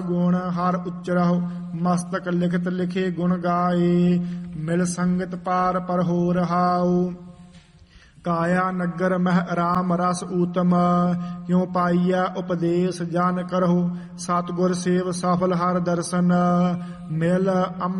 ਗੁਣ ਹਰ ਉਚਰਹੁ, ਮਸਤਕ ਲਿਖਤ ਲਿਖੇ ਗੁਣ ਗਾਏ। ਮਿਲ ਸੰਗਤ ਪਾਰ ਪਰ ਹੋ ਰਹਾਉ, ਕਾਇਆ ਨਗਰ ਮਹਿ ਰਾਮ ਰਸ ਊਤਮ। ਕਿਉ ਪਾਈਐ ਉਪਦੇਸ਼ ਜਨ ਕਰਹੁ, ਸਤਿਗੁਰ ਸੇਵ ਸਫਲ ਹਰ ਦਰਸ਼ਨ। ਮਿਲ